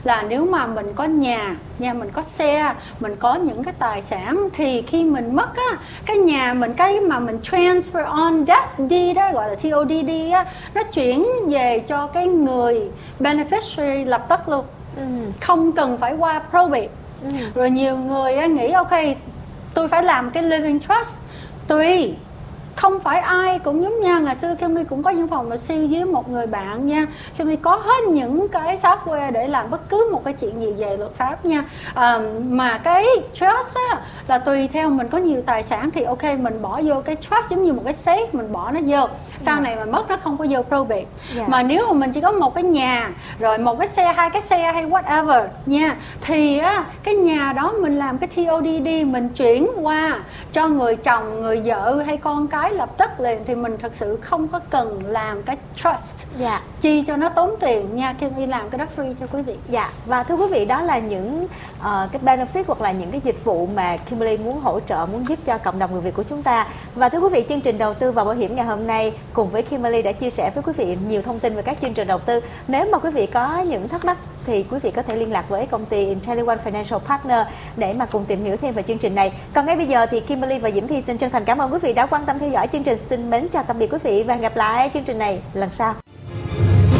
là nếu mà mình có nhà nha, mình có xe, mình có những cái tài sản, thì khi mình mất á, cái nhà mình, cái mà mình transfer on death deed đó, gọi là TODD á, nó chuyển về cho cái người beneficiary lập tức luôn, không cần phải qua probate. Rồi nhiều người á, nghĩ ok, tôi phải làm cái living trust. Tùy, không phải ai cũng giống nha. Ngày xưa Kimmy cũng có văn phòng luật sư với một người bạn nha. Kimmy có hết những cái software để làm bất cứ một cái chuyện gì về luật pháp nha. Mà cái trust á, là tùy theo mình có nhiều tài sản thì ok, mình bỏ vô cái trust giống như một cái safe, mình bỏ nó vô. Sau này mà mất nó không có vô probate. Mà nếu mà mình chỉ có một cái nhà, rồi một cái xe, hai cái xe hay whatever nha, thì á, cái nhà đó mình làm cái TODD, mình chuyển qua cho người chồng, người vợ hay con cái lập tức liền, thì mình thật sự không có cần làm cái trust. Chi cho nó tốn tiền nha. Kimmy làm cái đó free cho quý vị. Và thưa quý vị, đó là những cái benefit hoặc là những cái dịch vụ mà Kimberly muốn hỗ trợ, muốn giúp cho cộng đồng người Việt của chúng ta. Và thưa quý vị, chương trình đầu tư và bảo hiểm ngày hôm nay cùng với Kimberly đã chia sẻ với quý vị nhiều thông tin về các chương trình đầu tư. Nếu mà quý vị có những thắc mắc thì quý vị có thể liên lạc với công ty IntelliOne Financial Partner để mà cùng tìm hiểu thêm về chương trình này. Còn ngay bây giờ thì Kimberly và Diễm Thi xin chân thành cảm ơn quý vị đã quan tâm theo dõi chương trình. Xin mến chào tạm biệt quý vị và hẹn gặp lại chương trình này lần sau.